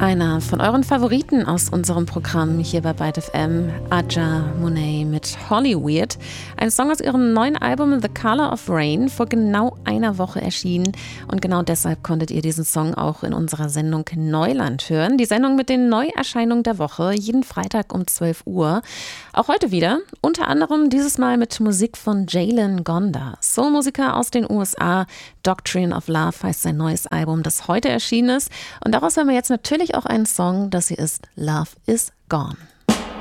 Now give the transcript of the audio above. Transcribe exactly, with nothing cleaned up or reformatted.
Einer von euren Favoriten aus unserem Programm hier bei Byte F M, Aja Monet mit Hollyweird. Ein Song aus ihrem neuen Album The Color of Rain, vor genau einer Woche erschienen. Und genau deshalb konntet ihr diesen Song auch in unserer Sendung Neuland hören. Die Sendung mit den Neuerscheinungen der Woche, jeden Freitag um zwölf Uhr. Auch heute wieder, unter anderem dieses Mal mit Musik von Jalen Gonda. Soulmusiker aus den U S A. Doctrine of Love heißt sein neues Album, das heute erschienen ist. Und daraus hören wir jetzt natürlich auch einen Song, das hier ist Love is Gone.